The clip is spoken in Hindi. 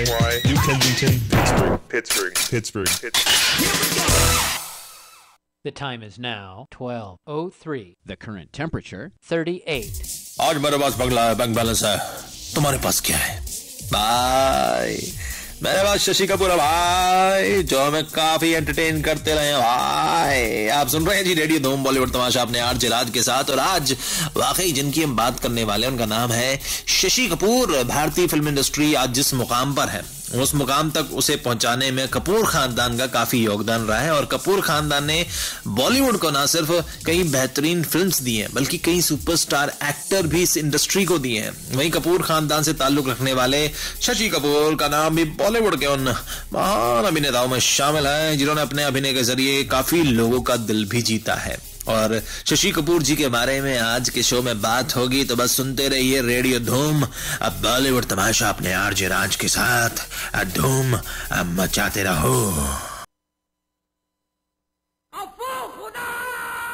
New Kensington, Pittsburgh. The time is now 12:03. The current temperature 38. आज मेरे पास बंगला है, बैंक बैलेंस है, तुम्हारे पास क्या है? बाय। मेरे पास शशि कपूर है भाई, जो हमें काफी एंटरटेन करते रहे भाई। आप सुन रहे हैं जी रेडियो धूम बॉलीवुड तमाशा अपने आरजे राज के साथ। और आज वाकई जिनकी हम बात करने वाले हैं उनका नाम है शशि कपूर। भारतीय फिल्म इंडस्ट्री आज जिस मुकाम पर है उस मुकाम तक उसे पहुंचाने में कपूर खानदान का काफी योगदान रहा है। और कपूर खानदान ने बॉलीवुड को ना सिर्फ कई बेहतरीन फिल्म्स दी हैं बल्कि कई सुपरस्टार एक्टर भी इस इंडस्ट्री को दिए हैं। वहीं कपूर खानदान से ताल्लुक रखने वाले शशि कपूर का नाम भी बॉलीवुड के उन महान अभिनेताओं में शामिल है जिन्होंने अपने अभिनय के जरिए काफी लोगों का दिल भी जीता है। और शशि कपूर जी के बारे में आज के शो में बात होगी, तो बस सुनते रहिए रेडियो धूम अब बॉलीवुड तमाशा अपने आरजे राज के साथ। धूम मचाते रहो।